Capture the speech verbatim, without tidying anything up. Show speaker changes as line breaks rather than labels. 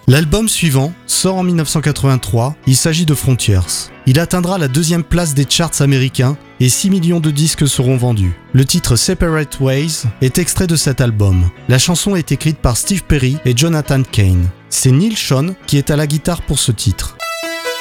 L'album suivant sort en dix-neuf cent quatre-vingt-trois, il s'agit de Frontiers. Il atteindra la deuxième place des charts américains et six millions de disques seront vendus. Le titre Separate Ways est extrait de cet album. La chanson est écrite par Steve Perry et Jonathan Cain. C'est Neal Schon qui est à la guitare pour ce titre.